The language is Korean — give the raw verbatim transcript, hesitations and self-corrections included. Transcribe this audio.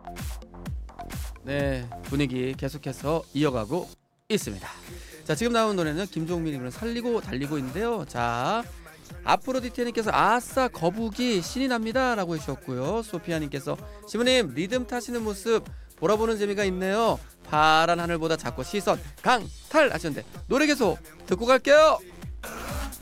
네, 분위기 계속해서 이어가고 있습니다. 자, 지금 나온 노래는 김종민이 부른 살리고 달리고 있는데요. 자, 아프로디테님께서 아싸 거북이 신이 납니다 라고 해주셨고요. 소피아님께서 시부님 리듬 타시는 모습 보라보는 재미가 있네요. 파란 하늘보다 작고 시선 강탈 하셨는데 노래 계속 듣고 갈게요.